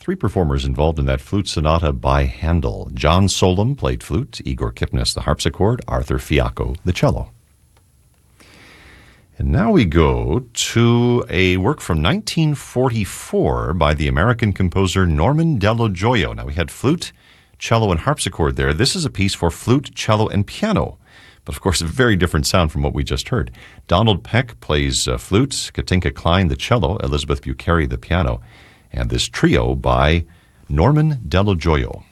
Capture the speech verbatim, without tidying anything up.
three performers involved in that flute sonata by Handel. John Solom played flute, Igor Kipnis the harpsichord, Arthur Fiacco the cello. And now we go to a work from nineteen forty-four by the American composer Norman Dello Gioia. Now we had flute, cello, and harpsichord there. This is a piece for flute, cello, and piano. But of course, a very different sound from what we just heard. Donald Peck plays uh, flute, Katinka Klein the cello, Elizabeth Bucheri the piano, and this trio by Norman Dello Gioia.